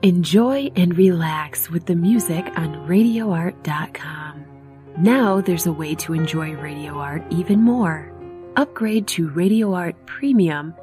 Enjoy and relax with the music on RadioArt.com. Now there's a way to enjoy Radio Art even more. Upgrade to Radio Art Premium